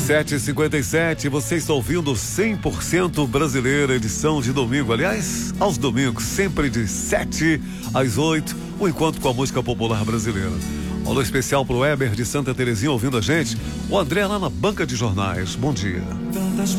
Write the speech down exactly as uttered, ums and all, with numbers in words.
sete e cinquenta e sete, você está ouvindo cem por cento Brasileira, edição de domingo. Aliás, aos domingos, sempre de sete às oito, o encontro com a música popular brasileira. Alô especial pro Weber de Santa Terezinha ouvindo a gente. O André lá na banca de jornais. Bom dia.